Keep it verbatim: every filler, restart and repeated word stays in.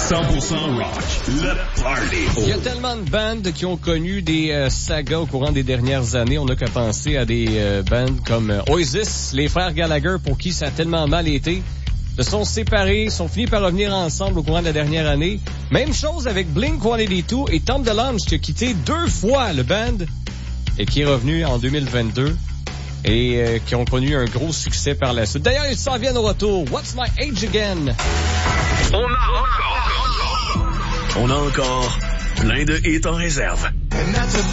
cent pour cent rock, le party. Il y a tellement de bandes qui ont connu des euh, sagas au courant des dernières années. On n'a qu'à penser à des euh, bandes comme euh, Oasis, les frères Gallagher, pour qui ça a tellement mal été. Se sont séparés, sont finis par revenir ensemble au courant de la dernière année. Même chose avec Blink one eighty-two et Tom DeLonge qui a quitté deux fois le band et qui est revenu en deux mille vingt-deux et euh, qui ont connu un gros succès par la suite. D'ailleurs, ils s'en viennent au retour. What's My Age Again? On a encore, on a encore plein de hits en réserve.